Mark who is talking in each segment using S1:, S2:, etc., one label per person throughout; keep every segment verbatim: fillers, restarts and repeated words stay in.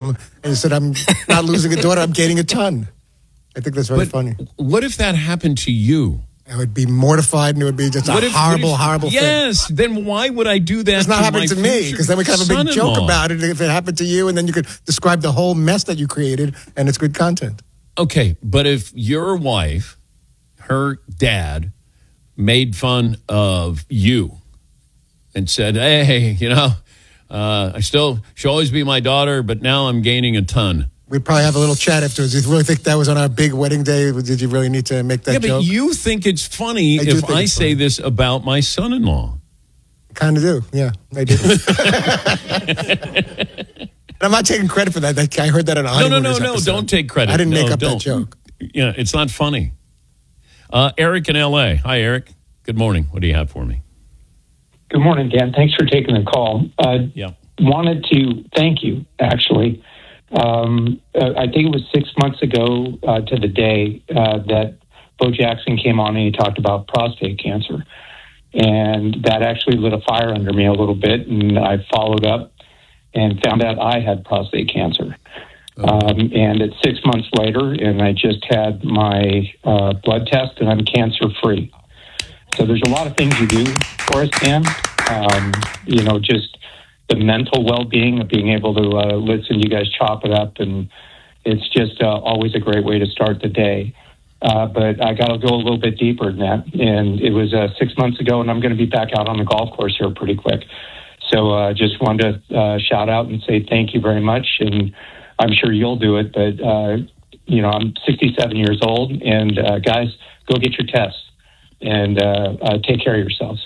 S1: mom and said, I'm not losing a daughter, I'm gaining a ton. I think that's very
S2: but
S1: funny.
S2: What if that happened to you?
S1: I would be mortified, and it would be just
S2: What
S1: a
S2: if-
S1: horrible,
S2: what if-
S1: horrible
S2: yes,
S1: thing.
S2: then why would I do that
S1: It's not
S2: to
S1: happening
S2: my
S1: to me,
S2: future
S1: because then we could have a big joke
S2: son-in-law?
S1: about it if it happened to you, and then you could describe the whole mess that you created, and it's good content.
S2: Okay, but if your wife, her dad, made fun of you and said, hey, you know, uh, I still, she'll always be my daughter, but now I'm gaining a ton.
S1: We'd probably have a little chat afterwards. Do you really think that was on our big wedding day? Did you really need to make that
S2: Yeah,
S1: joke?
S2: but you think it's funny
S1: I do
S2: if
S1: think
S2: I
S1: it's
S2: say
S1: funny.
S2: this about my son-in-law.
S1: Kind of do, yeah, I do. And I'm not taking credit for that. That- I heard that on a
S2: No, no,
S1: Honeymooners
S2: no, no,
S1: episode.
S2: don't take credit.
S1: I didn't
S2: No,
S1: make up
S2: don't.
S1: that joke.
S2: Yeah, it's not funny. Uh, Eric in L A. Hi, Eric. Good morning. What do you have for me?
S3: Good morning, Dan. Thanks for taking the call. Uh,
S2: Yeah.
S3: Wanted to thank you, actually. Um, uh, I think it was six months ago uh, to the day uh, that Bo Jackson came on and he talked about prostate cancer. And that actually lit a fire under me a little bit, and I followed up and found out I had prostate cancer. Um, and it's six months later, and I just had my uh, blood test, and I'm cancer-free. So there's a lot of things you do for us, Dan. Um, you know, just the mental well-being of being able to uh, listen to you guys chop it up, and it's just uh, always a great way to start the day. Uh, but I got to go a little bit deeper than that, and it was uh, six months ago, and I'm going to be back out on the golf course here pretty quick. So I uh, just wanted to uh, shout out and say thank you very much, and I'm sure you'll do it, but, uh, you know, I'm sixty-seven years old, and uh, guys, go get your tests, and uh, uh, take care of yourselves.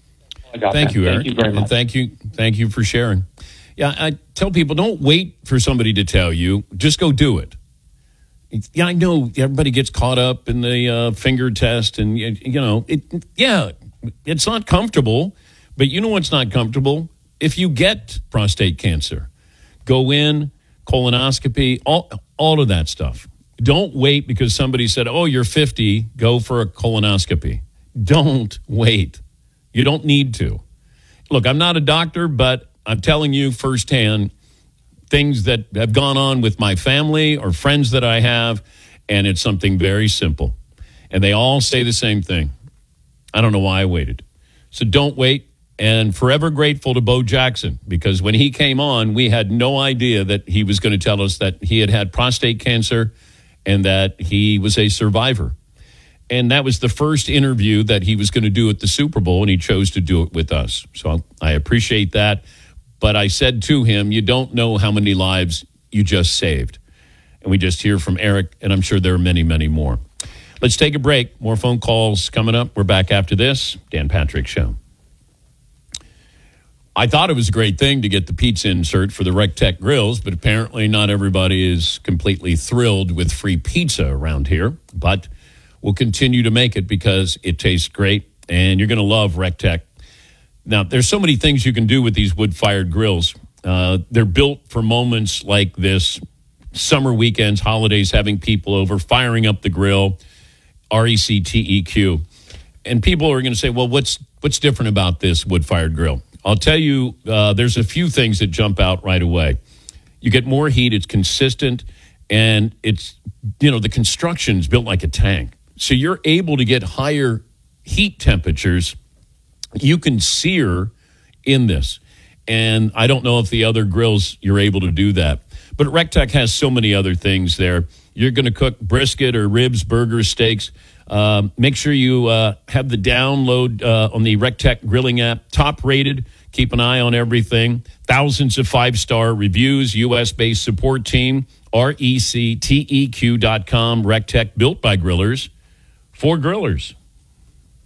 S3: I got
S2: Thank
S3: that.
S2: you,
S3: Thank
S2: Eric.
S3: you very
S2: And
S3: much.
S2: thank you, thank you for sharing. Yeah, I tell people, don't wait for somebody to tell you. Just go do it. Yeah, I know everybody gets caught up in the uh, finger test, and, you you know, it. yeah, it's not comfortable, but you know what's not comfortable? If you get prostate cancer, go in, colonoscopy, all, all of that stuff. Don't wait because somebody said, oh, you're fifty, go for a colonoscopy. Don't wait. You don't need to. Look, I'm not a doctor, but I'm telling you firsthand things that have gone on with my family or friends that I have, and it's something very simple. And they all say the same thing. I don't know why I waited. So don't wait. And forever grateful to Bo Jackson, because when he came on, we had no idea that he was going to tell us that he had had prostate cancer and that he was a survivor. And that was the first interview that he was going to do at the Super Bowl, and he chose to do it with us. So I appreciate that. But I said to him, you don't know how many lives you just saved. And we just hear from Eric, and I'm sure there are many, many more. Let's take a break. More phone calls coming up. We're back after this. Dan Patrick Show. I thought it was a great thing to get the pizza insert for the RecTech grills, but apparently not everybody is completely thrilled with free pizza around here. But we'll continue to make it because it tastes great, and you're going to love RecTech. Now, there's so many things you can do with these wood-fired grills. Uh, they're built for moments like this, summer weekends, holidays, having people over, firing up the grill, R E C T E Q. And people are going to say, well, what's what's different about this wood-fired grill? I'll tell you, uh, there's a few things that jump out right away. You get more heat, it's consistent, and it's, you know, the construction's built like a tank. So you're able to get higher heat temperatures. You can sear in this. And I don't know if the other grills you're able to do that. But RecTech has so many other things there. You're going to cook brisket or ribs, burgers, steaks. Um, make sure you uh, have the download uh, on the RecTech grilling app. Top rated. Keep an eye on everything. Thousands of five-star reviews. U S-based support team. R E C T E Q dot com. RecTech, built by grillers for grillers.